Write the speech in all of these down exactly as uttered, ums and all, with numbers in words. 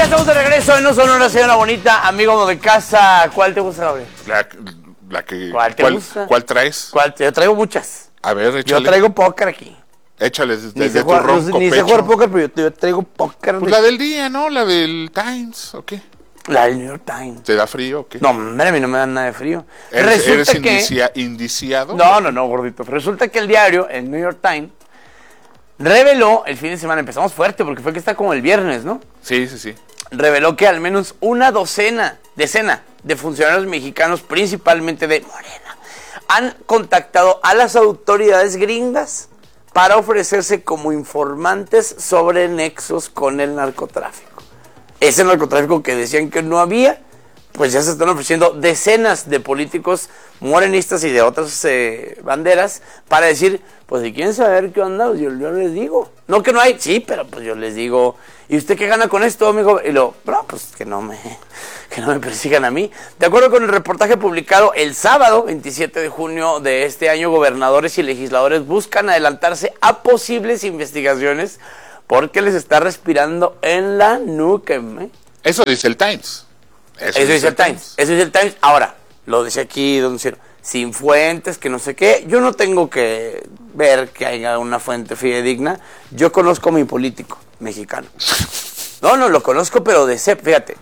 Ya estamos de regreso en No Sonora, señora bonita, amigo de casa. ¿Cuál te gusta, Gabriel? La, la que, ¿Cuál te ¿cuál, gusta? ¿Cuál traes? ¿Cuál? Yo traigo muchas. A ver, échale. Yo traigo póker aquí. Échale desde, Ni desde sé tu jugar, ronco ni sé pecho. jugar póker, pero yo, yo traigo póker. Pues de... la del día, ¿no? La del Times, ¿o qué? La del New York Times. ¿Te da frío o qué? No, hombre, a mí no me da nada de frío. ¿Eres, Resulta eres que... indicia, indiciado? No, no, no, gordito. Resulta que el diario, el New York Times, reveló el fin de semana, empezamos fuerte porque fue que está como el viernes, ¿no? Sí, sí, sí. Reveló que al menos una docena, decena de funcionarios mexicanos, principalmente de Morena, han contactado a las autoridades gringas para ofrecerse como informantes sobre nexos con el narcotráfico. Ese narcotráfico que decían que no había, pues ya se están ofreciendo decenas de políticos morenistas y de otras eh, banderas para decir, pues si quieren saber qué onda, yo, yo les digo. No que no hay, sí, pero pues yo les digo, ¿y usted qué gana con esto, amigo? Y lo, no, pues que no me, que no me persigan a mí. De acuerdo con el reportaje publicado el sábado, veintisiete de junio de este año, gobernadores y legisladores buscan adelantarse a posibles investigaciones porque les está respirando en la nuca, ¿eh? Eso dice el Times. Eso, Eso dice el Times. Times. Eso dice el Times. Ahora, lo dice aquí, don Ciro, sin fuentes, que no sé qué. Yo no tengo que ver que haya una fuente fidedigna. Yo conozco a mi político mexicano. No, no, lo conozco, pero de C E P, fíjate.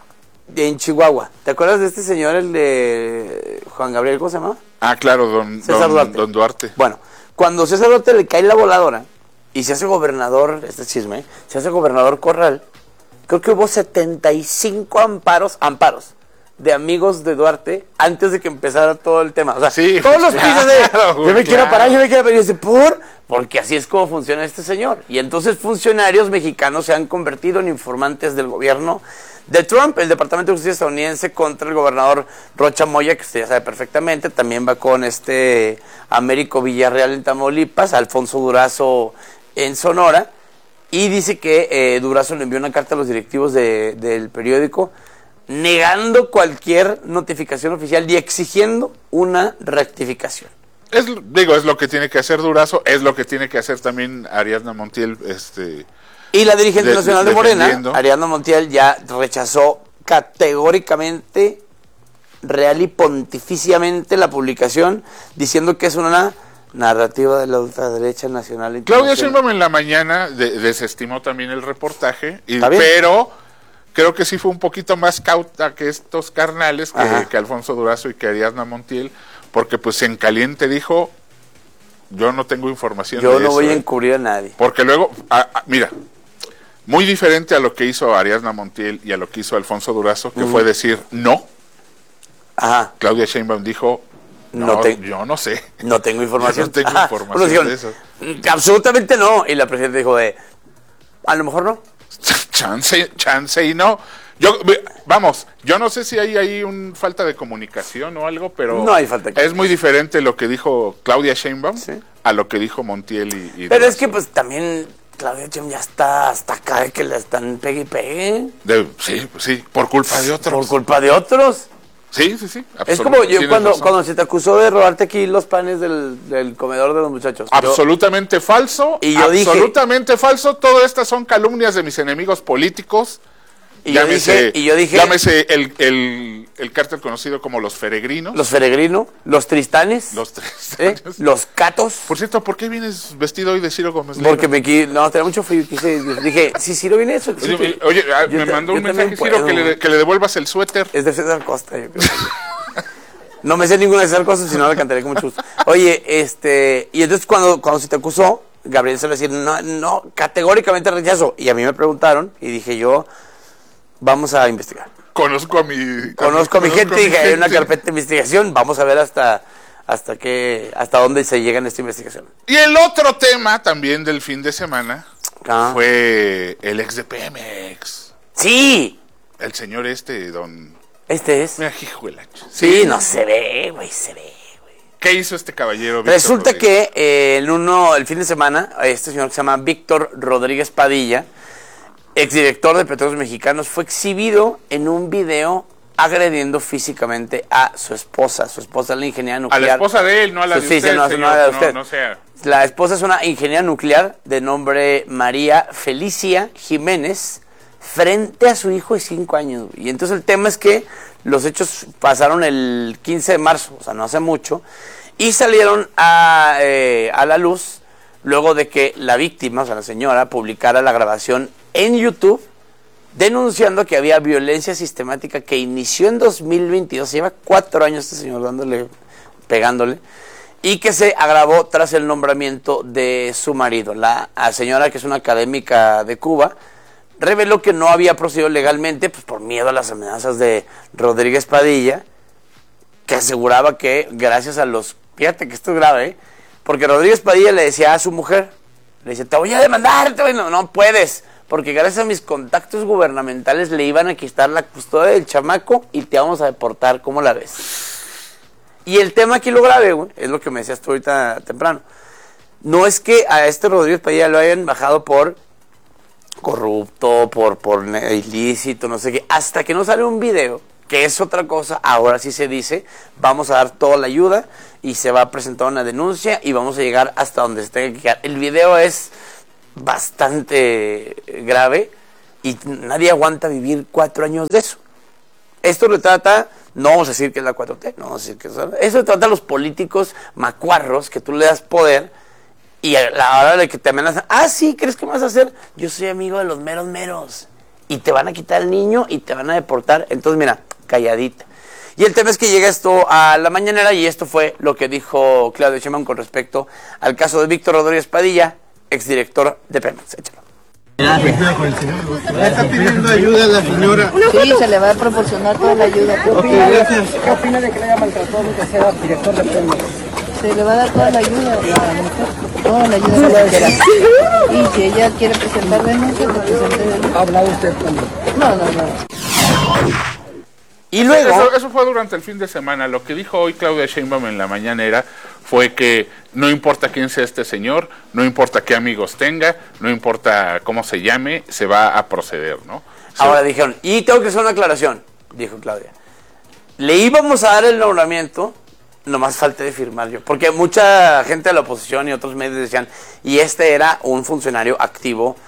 En Chihuahua. ¿Te acuerdas de este señor, el de Juan Gabriel, ¿cómo se llama? Ah, claro, don, César don, Duarte. don Duarte. Bueno, cuando César Duarte le cae la voladora y se hace gobernador, este chisme, se hace gobernador Corral, creo que hubo setenta y cinco amparos, amparos de amigos de Duarte antes de que empezara todo el tema. O sea, sí, todos los claro, pisos de, claro, yo me quiero claro. parar, yo me quiero parar, y dice, ¿por? Porque así es como funciona este señor. Y entonces funcionarios mexicanos se han convertido en informantes del gobierno de Trump. El Departamento de Justicia estadounidense contra el gobernador Rocha Moya, que usted ya sabe perfectamente, también va con este Américo Villarreal en Tamaulipas, Alfonso Durazo en Sonora, y dice que eh, Durazo le envió una carta a los directivos de, del periódico negando cualquier notificación oficial y exigiendo una rectificación. Es, digo, es lo que tiene que hacer Durazo, es lo que tiene que hacer también Ariadna Montiel, este... Y la dirigente de, nacional de Morena, defendiendo. Ariadna Montiel, ya rechazó categóricamente, real y pontificiamente la publicación, diciendo que es una narrativa de la ultraderecha nacional. Claudia Sheinbaum en la mañana de, desestimó también el reportaje, y, ¿Está bien? pero creo que sí fue un poquito más cauta que estos carnales, que, que Alfonso Durazo y que Ariadna Montiel, porque pues en caliente dijo, yo no tengo información Yo de no eso, voy a ¿eh? encubrir a nadie. Porque luego, a, a, mira, muy diferente a lo que hizo Ariadna Montiel y a lo que hizo Alfonso Durazo, que uh-huh. fue decir no. Ajá. Claudia Sheinbaum dijo, no, no te, yo no sé. No tengo información. Yo no tengo Ajá. información Bueno, de eso. Absolutamente no. Y la presidenta dijo de, a lo mejor no. Chance, chance y no. Yo, vamos, yo no sé si hay ahí un falta de comunicación o algo, pero no hay falta de es muy diferente lo que dijo Claudia Sheinbaum, ¿sí?, a lo que dijo Montiel y, y pero Durazo. Es que pues también Claudia Sheinbaum ya está hasta acá de que le están pegue y pegue. De, sí, sí, por culpa de otros. Por culpa de otros. Sí, sí, sí. Es como yo cuando, cuando se te acusó de robarte aquí los panes del, del comedor de los muchachos. Absolutamente yo, falso. Y yo absolutamente dije, falso. Todas estas son calumnias de mis enemigos políticos. Y llámese, yo dije, y yo dije, llámese el, el, el cártel conocido como los Feregrinos. Los Feregrinos, los Tristanes. Los Tristanes. ¿eh? Los Catos. Por cierto, ¿por qué vienes vestido hoy de Ciro Gómez? Porque me quise, no, tenía mucho frío. Quise, dije, si Ciro viene eso. Oye, oye, oye me te, mandó un mensaje Ciro que le, que le devuelvas el suéter. Es de César Costa, yo creo. No me sé ninguna de esas cosas, sino la cantaré con mucho gusto. Oye, este, y entonces cuando, cuando se te acusó, Gabriel se le decía, no, no, categóricamente rechazo. Y a mí me preguntaron, y dije yo, vamos a investigar. Conozco a mi... Conozco a mi gente, dije, hay una carpeta de investigación, vamos a ver hasta, hasta qué, hasta dónde se llega en esta investigación. Y el otro tema también del fin de semana ah. fue el ex de Pemex. ¡Sí! El señor este, don... Este es. Mira, hijo de la ch... Sí, no se ve, güey, se ve, güey. ¿Qué hizo este caballero? Víctor Resulta Rodríguez? que eh, el uno, el fin de semana, este señor que se llama Víctor Rodríguez Padilla, exdirector de Petróleos Mexicanos, fue exhibido en un video agrediendo físicamente a su esposa. Su esposa es la ingeniera nuclear. A la esposa de él, no a la de sí, usted, sí, no, señor, no a la de usted. No, no sea. La esposa es una ingeniera nuclear de nombre María Felicia Jiménez frente a su hijo de cinco años. Y entonces el tema es que los hechos pasaron el quince de marzo, o sea, no hace mucho, y salieron a, eh, a la luz luego de que la víctima, o sea, la señora, publicara la grabación en YouTube denunciando que había violencia sistemática que inició en dos mil veintidós, lleva cuatro años este señor dándole, pegándole, y que se agravó tras el nombramiento de su marido. La, la señora, que es una académica de Cuba, reveló que no había procedido legalmente, pues por miedo a las amenazas de Rodríguez Padilla, que aseguraba que gracias a los... Fíjate que esto es grave, ¿eh? Porque Rodríguez Padilla le decía a su mujer, le dice, te voy a demandar, te voy a... No, no puedes, porque gracias a mis contactos gubernamentales le iban a quitar la custodia del chamaco y te vamos a deportar, ¿cómo la ves? Y el tema aquí lo grave, güey, es lo que me decías tú ahorita temprano. No es que a este Rodríguez Padilla lo hayan bajado por corrupto, por, por ilícito, no sé qué, hasta que no sale un video, que es otra cosa, ahora sí se dice, vamos a dar toda la ayuda y se va a presentar una denuncia y vamos a llegar hasta donde se tenga que llegar. El video es bastante grave y nadie aguanta vivir cuatro años de eso. Esto lo trata, no vamos a decir que es la cuatro T, no vamos a decir que es, eso trata a los políticos macuarros que tú le das poder y a la hora de que te amenazan, ah, sí, ¿crees que me vas a hacer? Yo soy amigo de los meros meros y te van a quitar el niño y te van a deportar. Entonces, mira, calladita. Y el tema es que llega esto a la mañanera y esto fue lo que dijo Claudia Sheinbaum con respecto al caso de Víctor Rodríguez Padilla, exdirector de Pemex. Échalo. ¿Le está pidiendo ayuda a la señora? Sí, se le va a proporcionar toda la ayuda. Okay, gracias. ¿Qué opina de que le haya maltratado que sea director de Pemex? Se le va a dar toda la ayuda a la mujer, toda la ayuda que quiera. Y si ella quiere presentar denuncia, pues presente denuncia. ¿Ha hablado usted también? No, no, no. Y luego... Eso, eso fue durante el fin de semana. Lo que dijo hoy Claudia Sheinbaum en la mañanera fue que no importa quién sea este señor, no importa qué amigos tenga, no importa cómo se llame, se va a proceder, ¿no? Ahora sí. Dijeron, y tengo que hacer una aclaración, dijo Claudia. Le íbamos a dar el nombramiento, nomás falta de firmar yo. Porque mucha gente de la oposición y otros medios decían, y este era un funcionario activo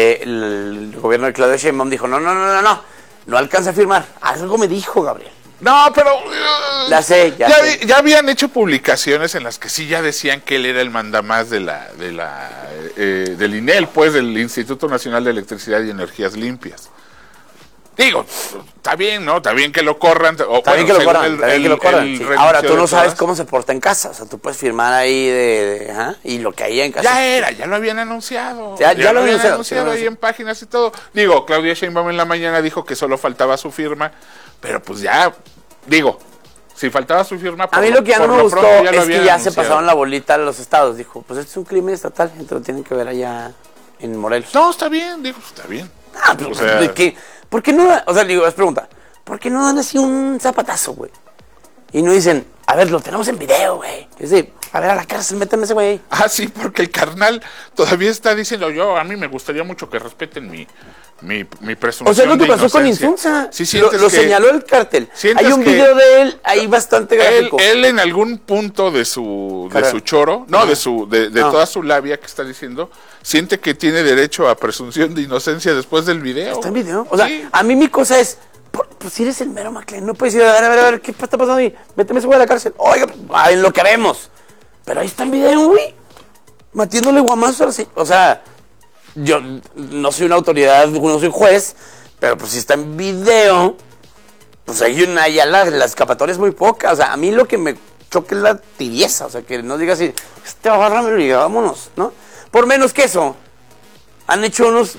del gobierno de Claudia Sheinbaum. Dijo, no, no, no, no, no, no alcanza a firmar. Algo me dijo, Gabriel. No, pero... La sé, ya, ya, sé. ya habían hecho publicaciones en las que sí ya decían que él era el mandamás de la, de la, eh, del INEL, pues, del Instituto Nacional de Electricidad y Energías Limpias. Digo, está bien, ¿no? Está bien que lo corran. O, está bien bueno, que lo corran, el, está bien el, que lo corran. Sí. Ahora, tú no sabes todas. cómo se porta en casa. O sea, tú puedes firmar ahí de... de ¿ah? Y lo que hay en casa. Ya era, ya lo habían anunciado. Ya, ya, ya lo habían anunciado, anunciado ahí en páginas y todo. Digo, Claudia Sheinbaum en la mañana dijo que solo faltaba su firma, pero pues ya, digo... Si faltaba su firma... A mí lo que ya no me gustó es que ya se pasaron la bolita a los estados. Dijo, pues esto es un crimen estatal, entonces lo tienen que ver allá en Morelos. No, está bien, digo, está bien. Ah, pero, o sea, ¿de qué? ¿Por qué no? O sea, digo, es pregunta. ¿Por qué no dan así un zapatazo, güey? Y no dicen, a ver, lo tenemos en video, güey. Es decir, a ver, a la cárcel, méteme ese güey. Ah, sí, porque el carnal todavía está diciendo, yo, a mí me gustaría mucho que respeten mi... Mi, mi presunción. O sea, lo que pasó inocencia. con Insunza. Sí, lo lo que, señaló el cártel. Hay un video de él ahí bastante gráfico. Él, él en algún punto de su de su choro, no, no. de su de, de no. toda su labia que está diciendo, siente que tiene derecho a presunción de inocencia después del video. ¿Está en video? O sea, sí. A mí mi cosa es, pues si eres el mero Maclean, no puedes ir a ver, a ver, a ver, ¿qué está pasando ahí? Méteme ese güey a la cárcel. Oiga, en lo que vemos. Pero ahí está el video, güey. Matiéndole guamazo a la señora. O sea... Yo no soy una autoridad, no soy juez, pero pues si está en video, pues hay una, ya la, la escapatoria es muy poca. O sea, a mí lo que me choca es la tibieza, o sea, que no digas así, este agárramelo y vámonos, ¿no? Por menos que eso, han hecho unos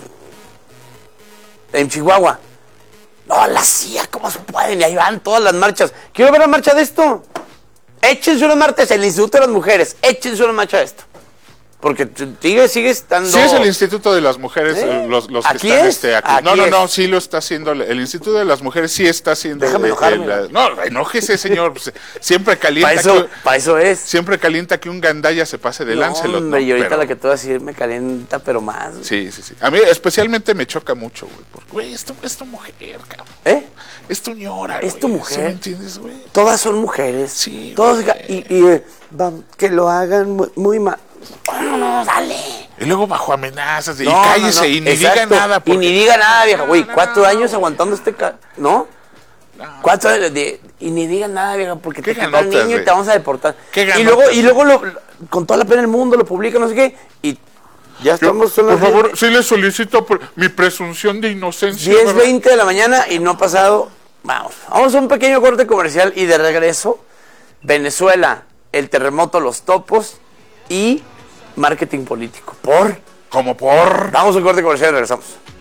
en Chihuahua. No, la C I A, ¿cómo se pueden? Y ahí van todas las marchas. Quiero ver la marcha de esto. Échense unas marchas, el Instituto de las Mujeres, échense una marcha de esto. Porque sigue, sigue estando... Sí, es el Instituto de las Mujeres, ¿eh? los, los que ¿Aquí están es? este, aquí. Aquí No, no, es. no, sí lo está haciendo. El Instituto de las Mujeres sí está haciendo... Déjame enojarme. El, el, no, enójese, señor. Siempre calienta... Para eso, que, pa eso es. Siempre calienta que un gandaya se pase de no, Lancelot. Hombre, ¿no? y ahorita pero, la que te voy a decir me calienta, pero más. Sí, sí, sí. A mí especialmente me choca mucho, güey. Porque, güey, es tu, es tu mujer, cabrón. ¿Eh? Es tu ñora, Es güey. tu mujer. ¿Sí me entiendes, güey? Todas son mujeres. Sí, Todos, güey. y, y eh, va, que lo hagan muy, muy mal. No, no, dale. Y luego bajo amenazas, de, No, y cállese, no, no, y ni exacto, diga nada. Y ni diga nada, vieja. Güey, no, cuatro no, años no. aguantando este... Ca... ¿No? No. Cuatro años de... Y ni diga nada, vieja, porque Qué te quita el ganotas, niño y güey. te vamos a deportar. Qué Y ganotas. luego, y luego lo, con toda la pena del mundo, lo publica, no sé qué, y ya Yo, estamos... son por las favor, sí le solicito por mi presunción de inocencia. diez, ¿verdad? veinte de la mañana y no ha pasado... Vamos, vamos a un pequeño corte comercial y de regreso, Venezuela, el terremoto, los topos y marketing político. ¿Por? Como por... Vamos a un corte comercial y regresamos.